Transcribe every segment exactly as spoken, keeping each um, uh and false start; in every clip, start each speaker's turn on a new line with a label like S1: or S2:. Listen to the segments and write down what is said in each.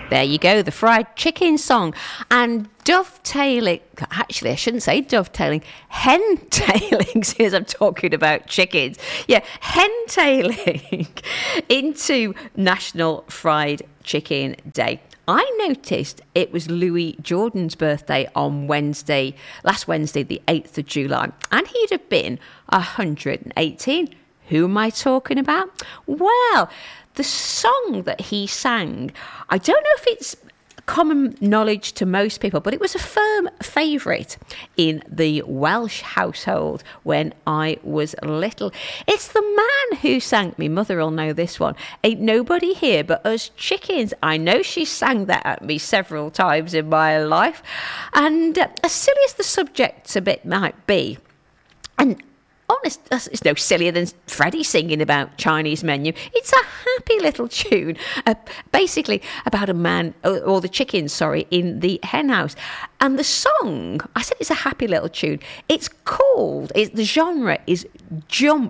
S1: There you go, the fried chicken song. And dovetailing, actually I shouldn't say dovetailing, hen-tailing, since I'm talking about chickens. Yeah, hen-tailing into National Fried Chicken Day. I noticed it was Louis Jordan's birthday on Wednesday, last Wednesday, the eighth of July, and he'd have been one hundred eighteen. Who am I talking about? Well, the song that he sang, I don't know if it's common knowledge to most people, but it was a firm favourite in the Welsh household when I was little. It's the man who sang, my mother will know this one, Ain't Nobody Here But Us Chickens. I know she sang that at me several times in my life. And uh, as silly as the subject a bit might be, and honest, it's no sillier than Freddie singing about Chinese menu. It's a happy little tune, uh, basically about a man, or, or the chickens, sorry, in the hen house. And the song, I said it's a happy little tune. It's called, it's, the genre is jump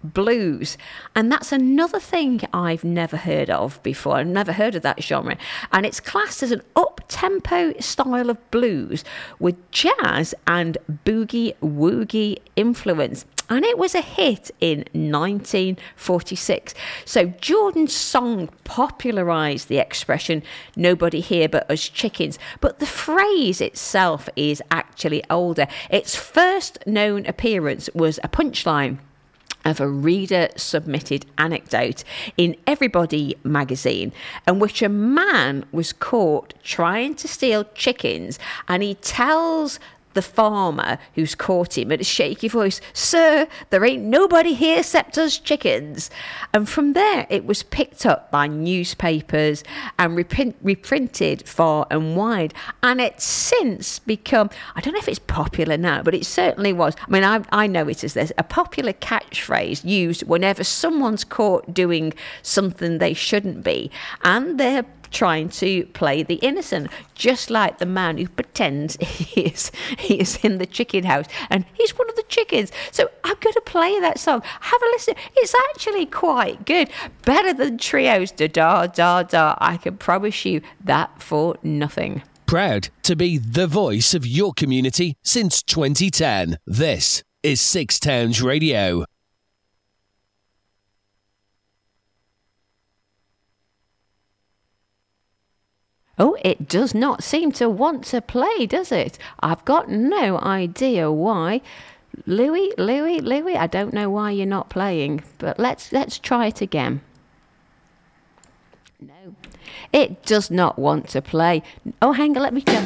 S1: blues, and that's another thing I've never heard of before. I've never heard of that genre, and it's classed as an up-tempo style of blues with jazz and boogie-woogie influence. And it was a hit in nineteen forty-six. So Jordan's song popularised the expression, nobody here but us chickens. But the phrase itself is actually older. Its first known appearance was a punchline of a reader-submitted anecdote in Everybody magazine, in which a man was caught trying to steal chickens, and he tells the farmer who's caught him at a shaky voice, "Sir, there ain't nobody here except us chickens." And from there it was picked up by newspapers and reprint, reprinted far and wide, and it's since become, I don't know if it's popular now, but it certainly was. I mean, I, I know it as this, a popular catchphrase used whenever someone's caught doing something they shouldn't be, and they're trying to play the innocent, just like the man who pretends he is he is in the chicken house and he's one of the chickens. So I'm going to play that song. Have a listen. It's actually quite good, better than Trio's da da da da. I can promise you that for nothing.
S2: Proud to be the voice of your community since twenty ten. This is Six Towns Radio.
S1: Oh, it does not seem to want to play, does it? I've got no idea why. Louis, Louis, Louis, I don't know why you're not playing, but let's let's try it again. No, it does not want to play. Oh, hang on, let me go.